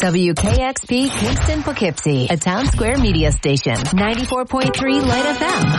WKXP Kingston Poughkeepsie, a Town Square media station. 94.3 Light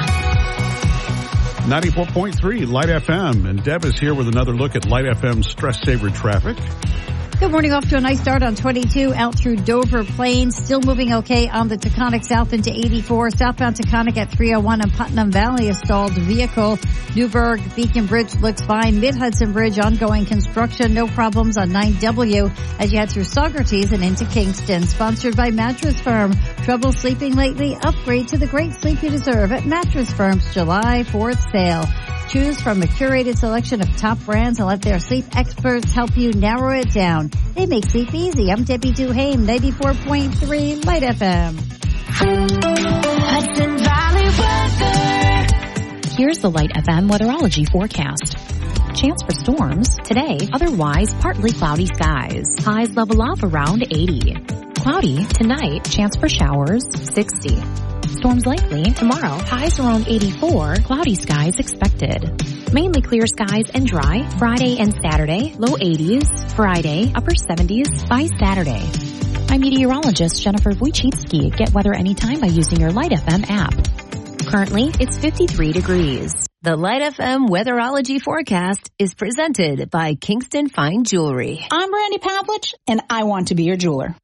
FM. 94.3 Light FM. And Deb is here with another look at Light FM stress saver traffic. Good morning. Off to a nice start on 22 out through Dover Plains. Still moving okay on the Taconic South into 84. Southbound Taconic at 301 and Putnam Valley, a stalled vehicle. Newburgh Beacon Bridge looks fine. Mid-Hudson Bridge ongoing construction. No problems on 9W as you head through Saugerties and into Kingston. Sponsored by Mattress Firm. Trouble sleeping lately? Upgrade to the great sleep you deserve at Mattress Firm's July 4th sale. Choose from a curated selection of top brands and let their sleep experts help you narrow it down. They make sleep easy. I'm Debbie Duhame, 94.3 Light FM. Hudson Valley weather. Here's the Light FM weatherology forecast. Chance for storms today, otherwise partly cloudy skies. Highs level off around 80. Cloudy tonight, chance for showers 60. Storms likely tomorrow, highs around 84, cloudy skies expected. Mainly clear skies and dry Friday and Saturday, low 80s, Friday, upper 70s by Saturday. I'm meteorologist Jennifer Wojcicki. Get weather anytime by using your Light FM app. Currently, it's 53 degrees. The Light FM weatherology forecast is presented by Kingston Fine Jewelry. I'm Brandy Pavlich, and I want to be your jeweler.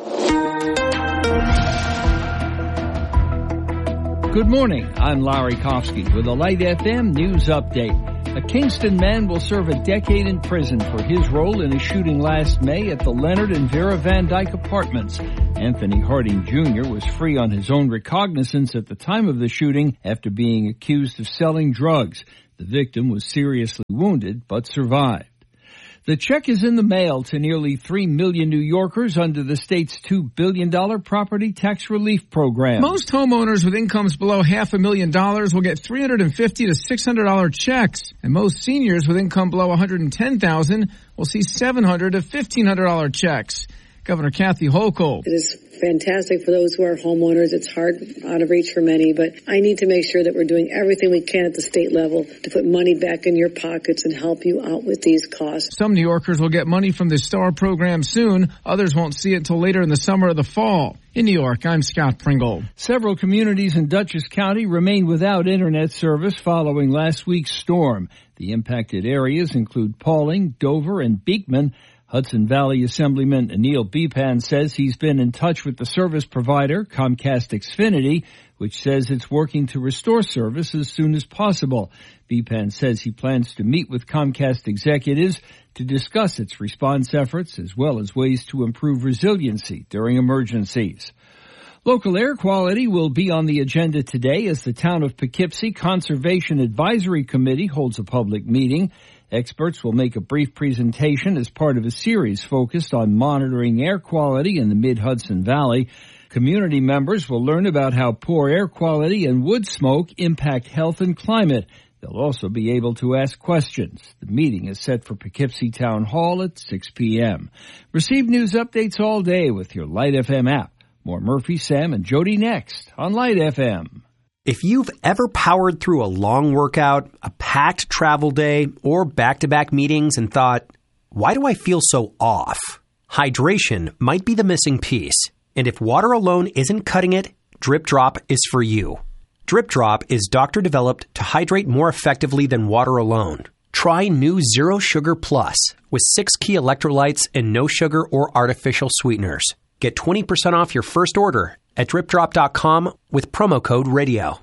Good morning. I'm Larry Kofsky with a Light FM news update. A Kingston man will serve a decade in prison for his role in a shooting last May at the Leonard and Vera Van Dyke apartments. Anthony Harding Jr. was free on his own recognizance at the time of the shooting after being accused of selling drugs. The victim was seriously wounded but survived. The check is in the mail to nearly 3 million New Yorkers under the state's $2 billion property tax relief program. Most homeowners with incomes below $500,000 will get $350 to $600 checks, and most seniors with income below $110,000 will see $700 to $1,500 checks. Governor Kathy Hochul. It is fantastic for those who are homeowners. It's hard, out of reach for many, but I need to make sure that we're doing everything we can at the state level to put money back in your pockets and help you out with these costs. Some New Yorkers will get money from the STAR program soon. Others won't see it until later in the summer or the fall. In New York, I'm Scott Pringle. Several communities in Dutchess County remain without internet service following last week's storm. The impacted areas include Pauling, Dover, and Beekman. Hudson Valley Assemblyman Anil Bipan says he's been in touch with the service provider, Comcast Xfinity, which says it's working to restore service as soon as possible. Bipan says he plans to meet with Comcast executives to discuss its response efforts as well as ways to improve resiliency during emergencies. Local air quality will be on the agenda today as the Town of Poughkeepsie Conservation Advisory Committee holds a public meeting. Experts will make a brief presentation as part of a series focused on monitoring air quality in the Mid-Hudson Valley. Community members will learn about how poor air quality and wood smoke impact health and climate. They'll also be able to ask questions. The meeting is set for Poughkeepsie Town Hall at 6 p.m. Receive news updates all day with your Light FM app. More Murphy, Sam, and Jody next on Light FM. If you've ever powered through a long workout, a packed travel day, or back-to-back meetings and thought, why do I feel so off? Hydration might be the missing piece. And if water alone isn't cutting it, Drip Drop is for you. Drip Drop is doctor-developed to hydrate more effectively than water alone. Try new Zero Sugar Plus with 6 key electrolytes and no sugar or artificial sweeteners. Get 20% off your first order at dripdrop.com with promo code radio.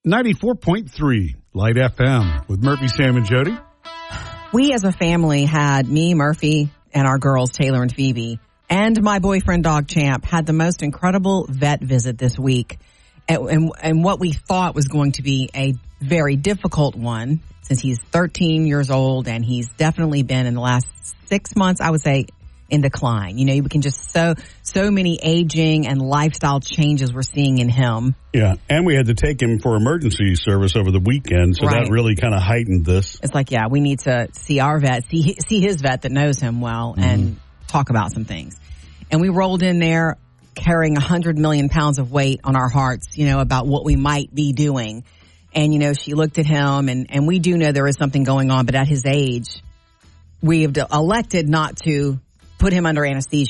94.3 Light FM with Murphy, Sam, and Jody. We as a family had me, Murphy, and our girls, Taylor and Phoebe, and my boyfriend, Dog Champ, had the most incredible vet visit this week. And what we thought was going to be a very difficult one, since he's 13 years old and he's definitely been in the last 6 months, I would say, in decline. You know, we can just so many aging and lifestyle changes we're seeing in him. Yeah, and we had to take him for emergency service over the weekend, so right. That really kind of heightened this. It's like, yeah, we need to see our vet, see his vet that knows him well, and talk about some things. And we rolled in there carrying 100 million pounds of weight on our hearts, you know, about what we might be doing. And, you know, she looked at him, and we do know there is something going on, but at his age, we have elected not to put him under anesthesia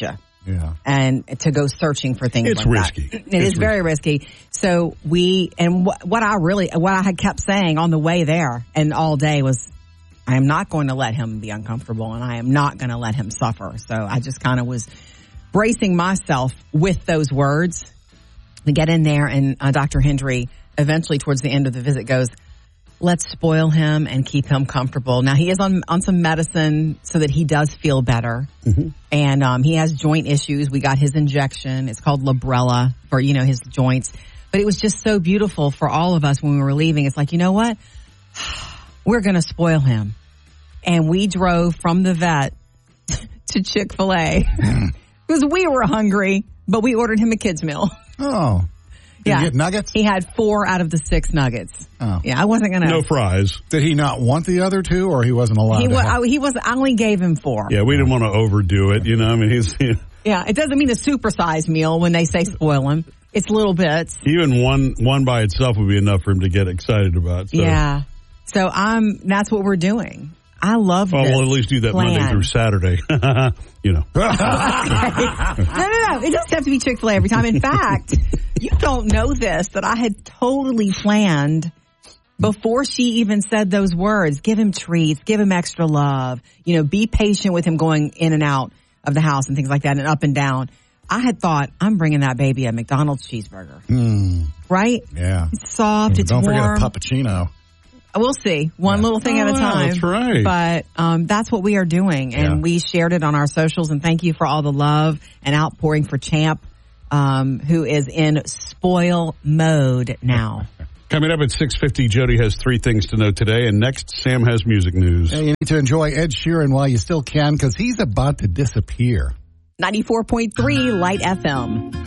and to go searching for things It's like risky. that. It is very risky. So what I had kept saying on the way there and all day was, I am not going to let him be uncomfortable, and I am not going to let him suffer. So I just kind of was bracing myself with those words. We get in there, and Dr. Hendry eventually towards the end of the visit goes, let's spoil him and keep him comfortable. Now, he is on some medicine so that he does feel better. Mm-hmm. And he has joint issues. We got his injection. It's called Librela for, his joints. But it was just so beautiful for all of us when we were leaving. It's like, you know what? We're going to spoil him. And we drove from the vet to Chick-fil-A because we were hungry, but we ordered him a kid's meal. Oh. Did he get nuggets? He had 4 out of the 6 nuggets. Oh. Yeah, I wasn't going to. No fries. Did he not want the other 2, or he wasn't allowed I only gave him 4. Yeah, we didn't want to overdo it, Yeah, it doesn't mean a supersized meal when they say spoil him. It's little bits. Even one by itself would be enough for him to get excited about. So. Yeah. So that's what we're doing. I love this. We'll at least do that plan. Monday through Saturday. Okay. No. It doesn't have to be Chick-fil-A every time. In fact, you don't know this, that I had totally planned before she even said those words. Give him treats, give him extra love, be patient with him going in and out of the house and things like that and up and down. I had thought, I'm bringing that baby a McDonald's cheeseburger. Right? Yeah. It's soft, it's warm. Don't forget a puppuccino. We'll see. One little thing at a time. That's right. But that's what we are doing. And we shared it on our socials. And thank you for all the love and outpouring for Champ, who is in spoil mode now. Coming up at 6:50, Jody has 3 things to know today. And next, Sam has music news. You need to enjoy Ed Sheeran while you still can, because he's about to disappear. 94.3 Light FM.